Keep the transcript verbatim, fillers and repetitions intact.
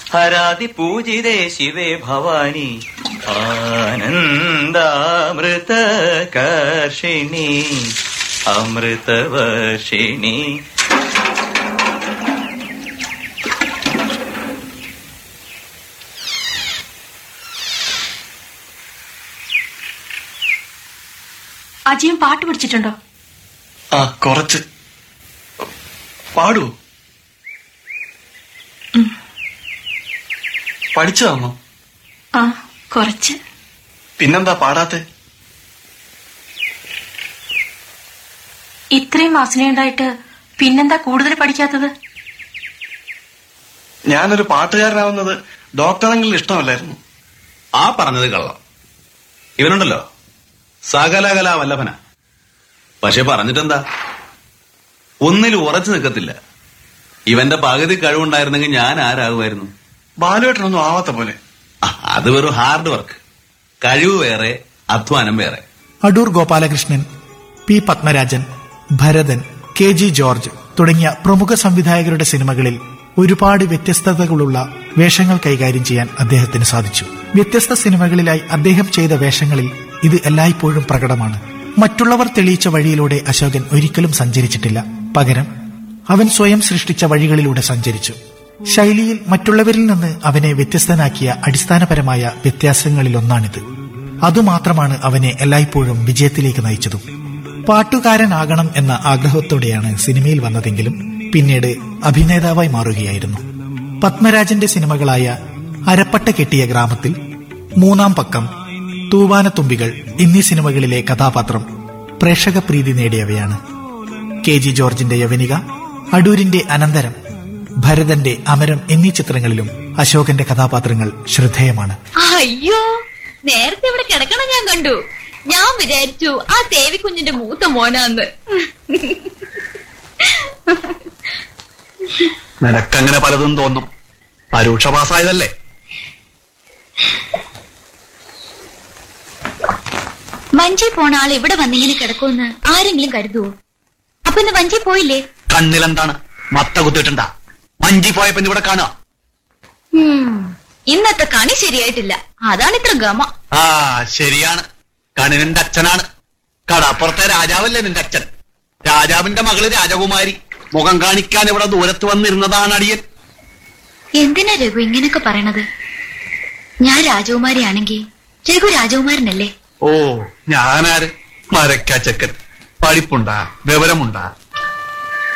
ഹരാതി പൂജിതേ ശിവേ ഭവാനി ആനന്ദാമൃത കർഷിണി അമൃതവർഷിണി. അജിയും പാട്ട് പഠിച്ചിട്ടുണ്ടോ? ആ, കുറച്ച്. പാടൂ. പഠിച്ചതാണോ? ആ, കുറച്ച്. പിന്നെന്താ പാടാത്തെ? ഇത്രയും വാസനയുണ്ടായിട്ട് പിന്നെന്താ കൂടുതൽ പഠിക്കാത്തത്? ഞാനൊരു പാട്ടുകാരനാവുന്നത് ഡോക്ടറെങ്കിലും ഇഷ്ടമല്ലായിരുന്നു. ആ പറഞ്ഞത് കള്ളം. ഇവനുണ്ടല്ലോ സകലകലാ വല്ലഭന. പക്ഷെ പറഞ്ഞിട്ടെന്താ, ഒന്നിലും ഉറച്ചു നിൽക്കത്തില്ല. ഇവന്റെ പകുതി കഴിവുണ്ടായിരുന്നെങ്കിൽ ഞാൻ ആരാകുമായിരുന്നു? ബാലുവേട്ടനൊന്നും ആവാത്ത പോലെ. അത് വെറും ഹാർഡ് വർക്ക്. കഴിവ് വേറെ, അധ്വാനം വേറെ. Adoor Gopalakrishnan, P Padmarajan, Bharathan, K G George തുടങ്ങിയ പ്രമുഖ സംവിധായകരുടെ സിനിമകളിൽ ഒരുപാട് വ്യത്യസ്തതകളുള്ള വേഷങ്ങൾ കൈകാര്യം ചെയ്യാൻ അദ്ദേഹത്തിന് സാധിച്ചു. വ്യത്യസ്ത സിനിമകളിലായി അദ്ദേഹം ചെയ്ത വേഷങ്ങളിൽ ഇത് എല്ലായ്പ്പോഴും പ്രകടമാണ്. മറ്റുള്ളവർ തെളിയിച്ച വഴിയിലൂടെ അശോകൻ ഒരിക്കലും സഞ്ചരിച്ചിട്ടില്ല. പകരം അവൻ സ്വയം സൃഷ്ടിച്ച വഴികളിലൂടെ സഞ്ചരിച്ചു. ശൈലിയിൽ മറ്റുള്ളവരിൽ നിന്ന് അവനെ വ്യത്യസ്തനാക്കിയ അടിസ്ഥാനപരമായ വ്യത്യാസങ്ങളിലൊന്നാണിത്. അതുമാത്രമാണ് അവനെ എല്ലായ്പ്പോഴും വിജയത്തിലേക്ക് നയിച്ചതും. പാട്ടുകാരനാകണം എന്ന ആഗ്രഹത്തോടെയാണ് സിനിമയിൽ വന്നതെങ്കിലും പിന്നീട് അഭിനേതാവായി മാറുകയായിരുന്നു. പത്മരാജന്റെ സിനിമകളായ അരപ്പട്ട കെട്ടിയ ഗ്രാമത്തിൽ, മൂന്നാം പക്കം, തൂവാനത്തുമ്പികൾ എന്നീ സിനിമകളിലെ കഥാപാത്രം പ്രേക്ഷക പ്രീതി നേടിയവയാണ്. കെ ജി ജോർജിന്റെ യവനിക, അടൂരിന്റെ അനന്തരം, ഭരതന്റെ അമരം എന്നീ ചിത്രങ്ങളിലും അശോകന്റെ കഥാപാത്രങ്ങൾ ശ്രദ്ധേയമാണ്. അയ്യോ, നേരത്തെ ഇവിടെ കിടക്കണം ഞാൻ കണ്ടു. ഞാൻ വിചാരിച്ചു ആ സേവിക്കുഞ്ഞിന്റെ മൂത്ത മോനാന്ന്. നിനക്കങ്ങനെ പലതും തോന്നും. പരീക്ഷ പാസ്സായതല്ലേ? വഞ്ചി പോണ ആൾ ഇവിടെ വന്നിങ്ങനെ കിടക്കുമെന്ന് ആരെങ്കിലും കരുതുവോ? അപ്പൊ ഇന്ന് വഞ്ചി പോയില്ലേ? കണ്ണിലെന്താണ് മത്ത കുത്തിട്ടുണ്ടാ? വഞ്ചി പോയപ്പോ ഇവിടെ കാണാ. ഇന്നത്തെ കണി ശരിയായിട്ടില്ല, അതാണ് ഇത്ര ഗമ. ആ, ശരിയാണ്. കണി നിന്റെ അച്ഛനാണ്. കടപ്പുറത്തെ രാജാവല്ലേ നിന്റെ അച്ഛൻ. രാജാവിന്റെ മകള് രാജകുമാരി. മുഖം കാണിക്കാൻ ഇവിടെ ദൂരത്ത് വന്നിരുന്നതാണ് അടിയൻ. എന്തിനാ രഘു ഇങ്ങനൊക്കെ പറയണത്? ഞാൻ രാജകുമാരിയാണെങ്കിൽ രഘു രാജകുമാരനല്ലേ? ഓ, ഞാനാര്? മരക്കാച്ചക്കൻ. പഠിപ്പുണ്ടാ, വിവരമുണ്ടാ,